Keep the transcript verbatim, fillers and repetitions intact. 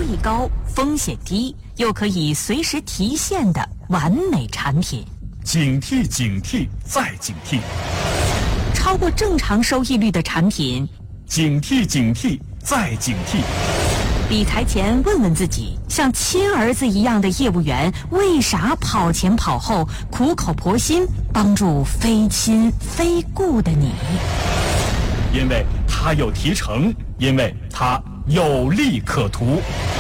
益高、风险低，又可以随时提现的完美产品。 警惕警惕再警惕， 超过正常收益率的产品， 警惕警惕再警惕。 理财前问问自己，像亲儿子一样的业务员为啥跑前跑后、苦口婆心帮助非亲非故的你？ 因为他有提成，因为他有利可图。